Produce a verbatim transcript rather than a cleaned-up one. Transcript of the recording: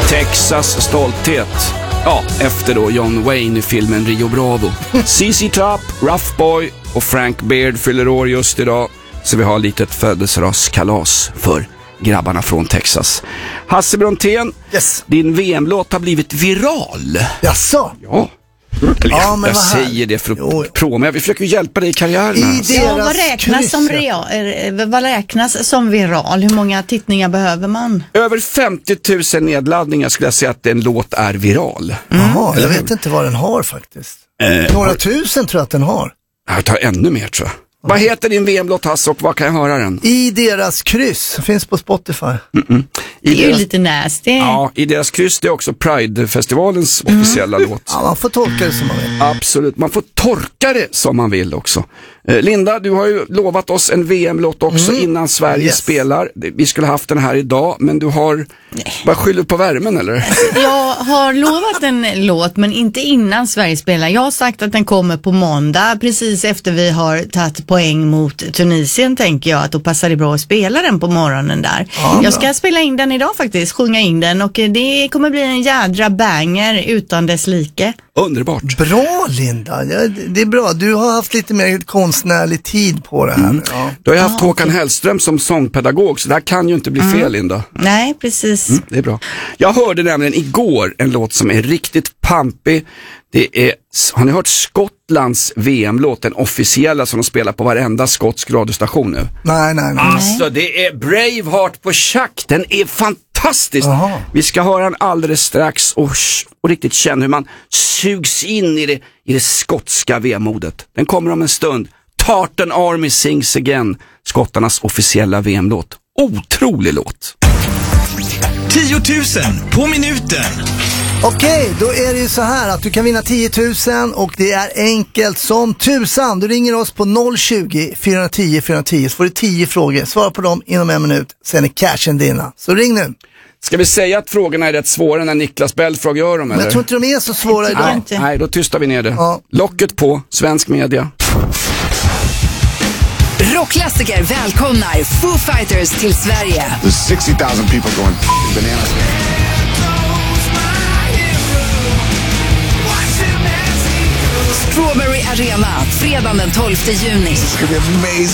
Texas stolthet. Ja, efter då John Wayne i filmen Rio Bravo. C C Top, Rough Boy och Frank Beard fyller år just idag. Så vi har lite ett födelsedagskalas för grabbarna från Texas. Hasse Brontén, yes. Din V M-låt har blivit viral. Jaså? Ja. Eller, ja, men jag säger det för att jo. prova, men vi försöker hjälpa dig i karriären. I ja, vad räknas som real, vad räknas som viral? Hur många tittningar behöver man? Över femtio tusen nedladdningar skulle jag säga att en låt är viral. Mm. Jaha, jag vet inte vad den har faktiskt. Eh, Några tusen tror jag att den har. Jag tar ännu mer tror jag. Vad heter din V M-låt, Hasse, och vad kan jag höra den? I deras kryss, finns på Spotify. Mm-mm. I det är deras... ju lite nasty. Ja, I deras kryss, det är också Pride-festivalens mm. officiella låt. Ja, man får tolka det som man vill. Absolut, man får torka det som man vill också. eh, Linda, du har ju lovat oss en V M-låt också mm. innan Sverige yes. spelar. Vi skulle haft den här idag, men du har bara skyller på värmen, eller? Jag har lovat en låt, men inte innan Sverige spelar. Jag har sagt att den kommer på måndag, precis efter vi har tagit poäng mot Tunisien, tänker jag att då passar det bra att spela den på morgonen där. Ja, jag ska spela in den idag faktiskt, sjunga in den, och det kommer bli en jädra banger utan dess like. Underbart. Bra, Linda, ja, det är bra. Du har haft lite mer konstnärlig tid på det här. Mm. Ja. Du har ju haft ah, Håkan okay. Hellström som sångpedagog, så det här kan ju inte bli mm. fel, Linda. Nej, precis. Mm, det är bra. Jag hörde nämligen igår en låt som är riktigt pampig. Det är, har ni hört Skottlands V M-låt, den officiella som de spelar på varenda skotsk radiostation nu? Nej, nej, nej. Alltså, det är Braveheart på schack. Den är fantastisk. Aha. Vi ska höra den alldeles strax och, och riktigt känna hur man sugs in i det, i det skotska V M-modet. Den kommer om en stund. Tartan Army Sings Again, skottarnas officiella V M-låt. Otrolig låt. tio tusen på minuten. Okej, då är det ju så här att du kan vinna tio tusen och det är enkelt som tusan. Du ringer oss på noll tjugo, fyra tio, fyra tio så får du tio frågor. Svara på dem inom en minut, sen är cashen dina. Så ring nu. Ska vi säga att frågorna är rätt svåra när Niklas Belfrage gör dem, eller? Men jag tror inte de är så svåra idag. Nej, nej, då tystar vi ner det. Ja. Locket på, svensk media. Rockklassiker välkomnar Foo Fighters till Sverige. There's sixty thousand people going bananas. Strawberry Arena, fredagen den tolfte juni. It's gonna be amazing.